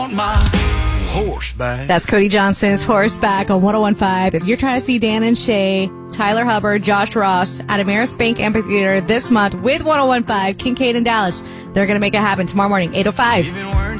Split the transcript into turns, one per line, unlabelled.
My horseback.
That's Cody Johnson's Horseback on 101.5. If you're trying to see Dan and Shay, Tyler Hubbard, Josh Ross at Ameris Bank Amphitheater this month with 101.5, Kincaid and Dallas, they're going to make it happen tomorrow morning, 8:05.